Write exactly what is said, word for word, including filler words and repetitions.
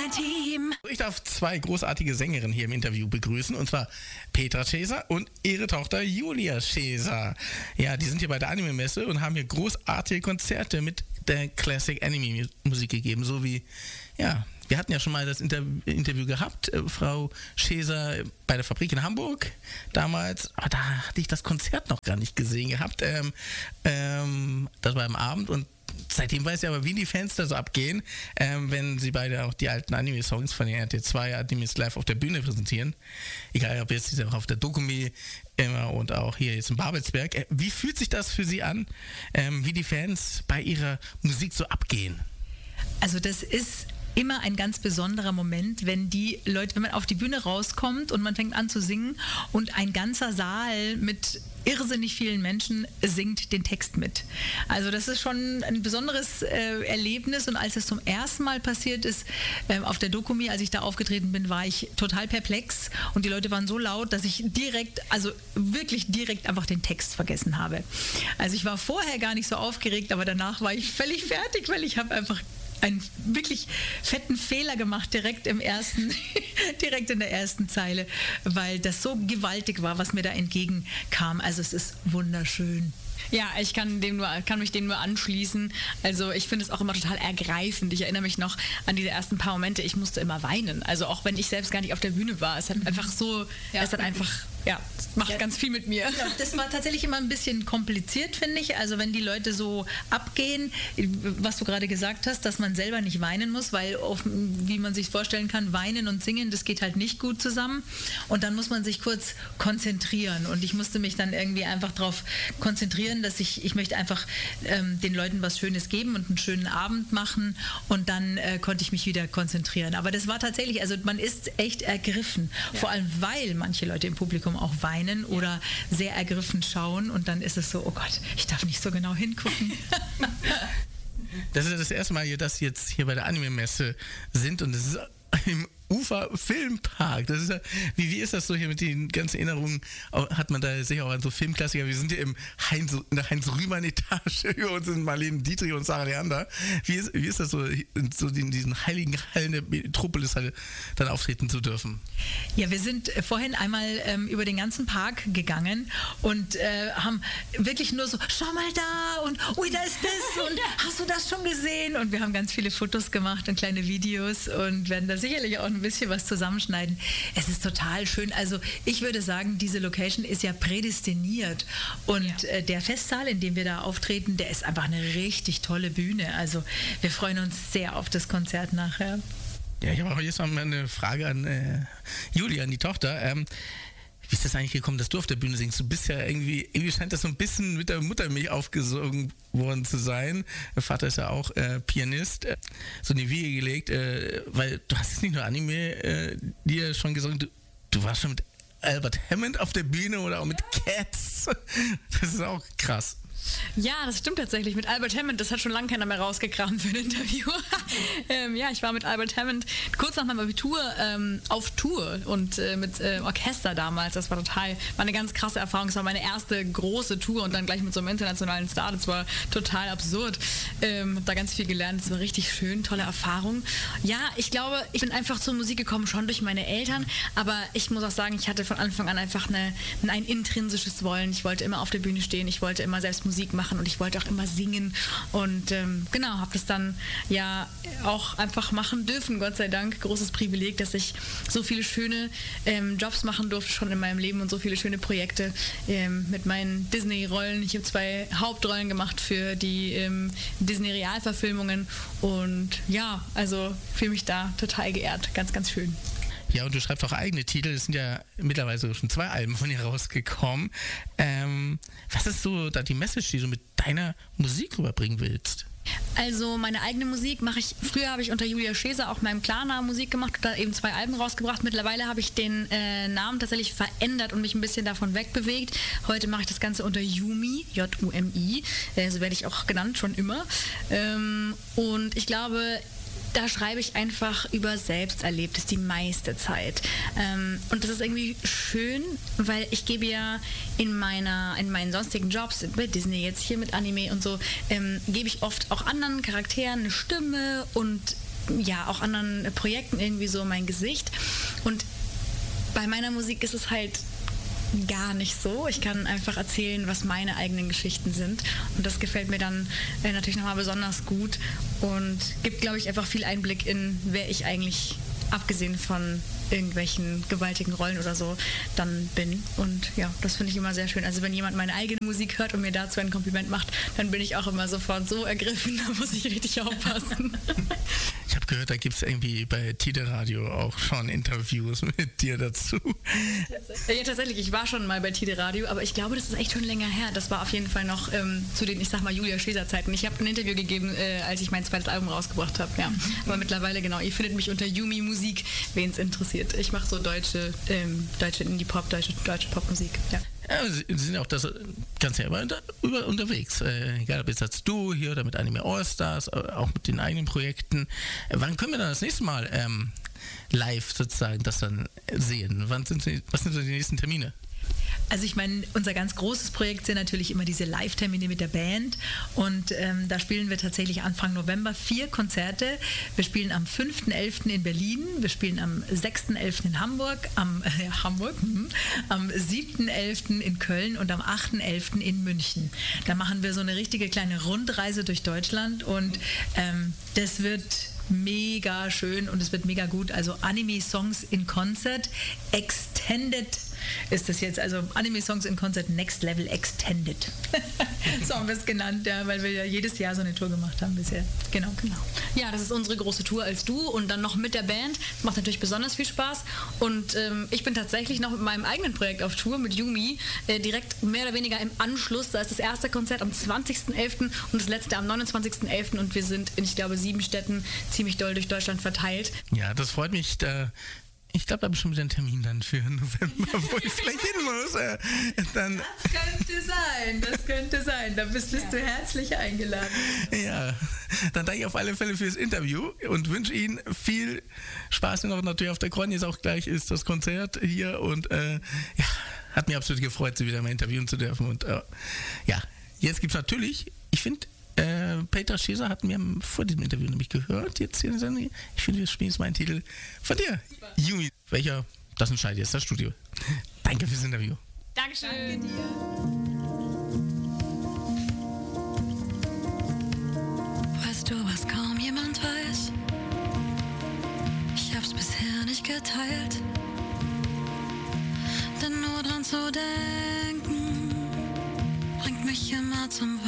Dschungelteam. Ich darf zwei großartige Sängerinnen hier im Interview begrüßen, und zwar Petra Scheser und ihre Tochter Julia Scheser. Ja, die sind hier bei der Anime-Messe und haben hier großartige Konzerte mit der Classic Anime-Musik gegeben, so wie, ja, wir hatten ja schon mal das Inter- Interview gehabt, äh, Frau Scheser bei der Fabrik in Hamburg damals, aber da hatte ich das Konzert noch gar nicht gesehen gehabt. Ähm, ähm, das war am Abend und seitdem weiß ich aber, wie die Fans da so abgehen, ähm, wenn sie beide auch die alten Anime-Songs von den R T zwei Animes live auf der Bühne präsentieren. Egal, ob jetzt auch auf der Dokumi immer und auch hier jetzt in Babelsberg. Äh, wie fühlt sich das für Sie an, ähm, wie die Fans bei ihrer Musik so abgehen? Also das ist immer ein ganz besonderer Moment, wenn die Leute, wenn man auf die Bühne rauskommt und man fängt an zu singen und ein ganzer Saal mit irrsinnig vielen Menschen singt den Text mit. Also das ist schon ein besonderes äh, Erlebnis, und als es zum ersten Mal passiert ist, äh, auf der Dokumi, als ich da aufgetreten bin, war ich total perplex und die Leute waren so laut, dass ich direkt, also wirklich direkt einfach den Text vergessen habe. Also ich war vorher gar nicht so aufgeregt, aber danach war ich völlig fertig, weil ich habe einfach einen wirklich fetten Fehler gemacht, direkt im ersten, direkt in der ersten Zeile, weil das so gewaltig war, was mir da entgegenkam. Also es ist wunderschön. Ja, ich kann, dem nur, kann mich dem nur anschließen. Also ich finde es auch immer total ergreifend. Ich erinnere mich noch an diese ersten paar Momente, ich musste immer weinen. Also auch wenn ich selbst gar nicht auf der Bühne war. Es hat einfach so, ja. es hat einfach, ja, es macht ja. ganz viel mit mir. Ja, das war tatsächlich immer ein bisschen kompliziert, finde ich. Also wenn die Leute so abgehen, was du gerade gesagt hast, dass man selber nicht weinen muss, weil, auf, wie man sich vorstellen kann, weinen und singen, das geht halt nicht gut zusammen. Und dann muss man sich kurz konzentrieren. Und ich musste mich dann irgendwie einfach darauf konzentrieren, dass ich, ich möchte einfach ähm, den Leuten was Schönes geben und einen schönen Abend machen, und dann äh, konnte ich mich wieder konzentrieren. Aber das war tatsächlich, also man ist echt ergriffen, ja. vor allem weil manche Leute im Publikum auch weinen ja. oder sehr ergriffen schauen, und dann ist es so, oh Gott, ich darf nicht so genau hingucken. Das ist das erste Mal, hier, dass Sie jetzt hier bei der Anime-Messe sind, und es ist im Ufer Filmpark. Das ist ja, wie, wie ist das so hier mit den ganzen Erinnerungen? Hat man da sicher auch an so Filmklassiker? Wir sind hier im Heinz, in der Heinz-Rühmann-Etage. Über uns sind Marlene Dietrich und Sarah Leander. Wie ist, wie ist das so, so in diesen heiligen Hallen der Metropolis halt dann auftreten zu dürfen? Ja, wir sind vorhin einmal ähm, über den ganzen Park gegangen und äh, haben wirklich nur so, schau mal da und ui, da ist das und hast du das schon gesehen? Und wir haben ganz viele Fotos gemacht und kleine Videos und werden da sicherlich auch ein bisschen was zusammenschneiden. Es ist total schön. Also ich würde sagen, diese Location ist ja prädestiniert, und ja. äh, der Festsaal, in dem wir da auftreten, der ist einfach eine richtig tolle Bühne. Also wir freuen uns sehr auf das Konzert nachher. Ja, ich habe auch jetzt noch mal eine Frage an äh, Julia, an die Tochter. Ähm, Wie ist das eigentlich gekommen, dass du auf der Bühne singst? Du bist ja irgendwie, irgendwie scheint das so ein bisschen mit der Muttermilch aufgesogen worden zu sein. Der Vater ist ja auch äh, Pianist, äh, so in die Wiege gelegt, äh, weil du hast jetzt nicht nur Anime äh, dir schon gesungen, du, du warst schon mit Albert Hammond auf der Bühne oder auch mit Cats. Das ist auch krass. Ja, das stimmt tatsächlich. Mit Albert Hammond, das hat schon lange keiner mehr rausgekramt für ein Interview. ähm, ja, ich war mit Albert Hammond kurz nach meinem Abitur ähm, auf Tour und äh, mit äh, Orchester damals. Das war total, war eine ganz krasse Erfahrung. Es war meine erste große Tour und dann gleich mit so einem internationalen Star. Das war total absurd. Ähm, hab da ganz viel gelernt. Das war richtig schön, tolle Erfahrung. Ja, ich glaube, ich bin einfach zur Musik gekommen, schon durch meine Eltern. Aber ich muss auch sagen, ich hatte von Anfang an einfach eine, ein intrinsisches Wollen. Ich wollte immer auf der Bühne stehen. Ich wollte immer selbst Musik machen und ich wollte auch immer singen, und ähm, genau, habe das dann ja auch einfach machen dürfen, Gott sei Dank. Großes Privileg, dass ich so viele schöne ähm, Jobs machen durfte schon in meinem Leben und so viele schöne Projekte ähm, mit meinen Disney-Rollen. Ich habe zwei Hauptrollen gemacht für die ähm, Disney-Realverfilmungen, und ja, also fühle mich da total geehrt. Ganz, ganz schön. Ja, und du schreibst auch eigene Titel. Es sind ja mittlerweile schon zwei Alben von dir rausgekommen. Ähm, was ist so da die Message, die du mit deiner Musik rüberbringen willst? Also meine eigene Musik mache ich, früher habe ich unter Julia Scheser auch meinem Klarnamen Musik gemacht und da eben zwei Alben rausgebracht. Mittlerweile habe ich den äh, Namen tatsächlich verändert und mich ein bisschen davon wegbewegt. Heute mache ich das Ganze unter Yumi, J U M I, äh, so werde ich auch genannt, schon immer. Ähm, und ich glaube, da schreibe ich einfach über Selbsterlebtes die meiste Zeit. Ähm, und das ist irgendwie schön, weil ich gebe ja in meiner, in meinen sonstigen Jobs, bei Disney jetzt hier mit Anime und so, ähm, gebe ich oft auch anderen Charakteren eine Stimme und ja, auch anderen Projekten irgendwie so mein Gesicht. Und bei meiner Musik ist es halt gar nicht so. Ich kann einfach erzählen, was meine eigenen Geschichten sind. Und das gefällt mir dann äh, natürlich nochmal besonders gut und gibt, glaube ich, einfach viel Einblick in, wer ich eigentlich, abgesehen von irgendwelchen gewaltigen Rollen oder so, dann bin. Und ja, das finde ich immer sehr schön. Also wenn jemand meine eigene Musik hört und mir dazu ein Kompliment macht, dann bin ich auch immer sofort so ergriffen, da muss ich richtig aufpassen. Ich habe gehört, da gibt es irgendwie bei Tide Radio auch schon Interviews mit dir dazu. Ja, tatsächlich, ich war schon mal bei Tide Radio, aber ich glaube, das ist echt schon länger her. Das war auf jeden Fall noch ähm, zu den, ich sag mal, Julia Scheser-Zeiten. Ich habe ein Interview gegeben, äh, als ich mein zweites Album rausgebracht habe. Ja. Aber mittlerweile, genau, ihr findet mich unter Yumi Musik, wen es interessiert. Ich mache so deutsche, ähm, deutsche Indie-Pop, deutsche, deutsche Popmusik. Ja. Ja, Sie sind ja auch das Ganze immer unter, über, unterwegs. Äh, egal ob jetzt als Duo hier oder mit Anime All-Stars, auch mit den eigenen Projekten. Äh, wann können wir dann das nächste Mal ähm, live sozusagen das dann sehen? Wann sind Sie, was sind so die nächsten Termine? Also ich meine, unser ganz großes Projekt sind natürlich immer diese Live-Termine mit der Band und ähm, da spielen wir tatsächlich Anfang November vier Konzerte. Wir spielen am fünften elften in Berlin, wir spielen am sechsten elften in Hamburg, am äh, Hamburg, hm, am siebten elften in Köln und am achten elften in München. Da machen wir so eine richtige kleine Rundreise durch Deutschland und ähm, das wird mega schön und es wird mega gut. Also Anime Songs in Concert Extended ist das jetzt, also Anime Songs in Concert Next Level Extended. So haben wir es genannt, ja, weil wir ja jedes Jahr so eine Tour gemacht haben bisher. Genau, genau. Ja, das ist unsere große Tour als Duo und dann noch mit der Band. Das macht natürlich besonders viel Spaß. Und ähm, ich bin tatsächlich noch mit meinem eigenen Projekt auf Tour mit Yumi, äh, direkt mehr oder weniger im Anschluss. Da ist das erste Konzert am zwanzigsten elften und das letzte am neunundzwanzigsten elften und wir sind in, ich glaube, sieben Städten ziemlich doll durch Deutschland verteilt. Ja, das freut mich. Da Ich glaube, da habe ich schon wieder einen Termin dann für November, wo ich vielleicht hin muss. Äh, dann das könnte sein, das könnte sein. Da bist, bist ja. du herzlich eingeladen. Ja, dann danke ich auf alle Fälle fürs Interview und wünsche Ihnen viel Spaß noch natürlich auf der Kronjes. Auch gleich ist das Konzert hier und äh, ja, hat mich absolut gefreut, Sie wieder mal interviewen zu dürfen. Und äh, ja, jetzt gibt es natürlich, ich finde, Äh, Petra Scheser hatten wir vor diesem Interview nämlich gehört. Jetzt hier in der Sendung. Ich finde, wir spielen jetzt meinen Titel von dir. Super. Yumi, welcher, das entscheidet jetzt das Studio. Danke fürs Interview. Dankeschön. Danke dir. Weißt du, was kaum jemand weiß? Ich hab's bisher nicht geteilt. Denn nur dran zu denken, bringt mich immer zum